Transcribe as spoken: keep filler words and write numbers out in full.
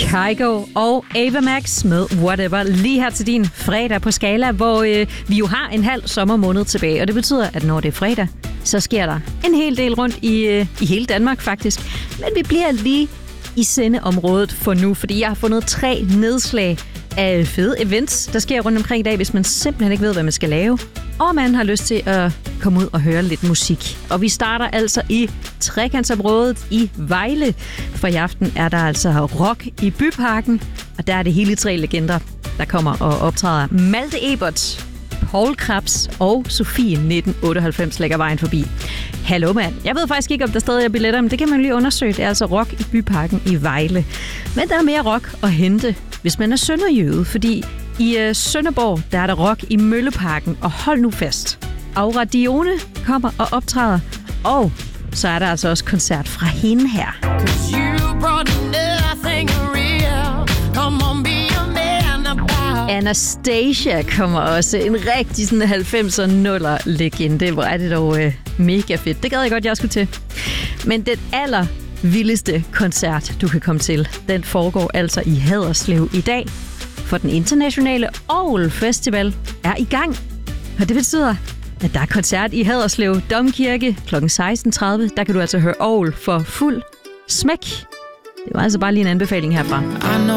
Kygo og Ava Max med Whatever lige her til din fredag på Skala, hvor øh, vi jo har en halv sommermåned tilbage. Og det betyder, at når det er fredag, så sker der en hel del rundt i, øh, i hele Danmark faktisk. Men vi bliver lige i sendeområdet for nu, fordi jeg har fundet tre nedslag af fede events, der sker rundt omkring i dag, hvis man simpelthen ikke ved, hvad man skal lave, og man har lyst til at komme ud og høre lidt musik. Og vi starter altså i trekantsområdet i Vejle, for i aften er der altså rock i Byparken, og der er det hele tre legender, der kommer og optræder. Malte Ebert, Paul Krebs og Sofie nitten otteoghalvfems lægger vejen forbi. Hallo mand, jeg ved faktisk ikke, om der stadig er billetter, men det kan man lige undersøge. Det er altså rock i Byparken i Vejle. Men der er mere rock at hente, hvis man er sønderjyde, fordi i øh, Sønderborg, der er der rock i Mølleparken, og hold nu fast. Aura Dione kommer og optræder, og så er der altså også koncert fra hende her. Anastasia kommer også. En rigtig sådan halvfemser nuller legende. Hvor er det dog øh, mega fedt. Det gad jeg godt, jeg skulle til. Men den aller vildeste koncert, du kan komme til, den foregår altså i Haderslev i dag. For den internationale Orgel Festival er i gang. Og det betyder, at der er koncert i Haderslev Domkirke klokken seksten tredive. Der kan du altså høre orgel for fuld smæk. Det var altså bare lige en anbefaling herfra.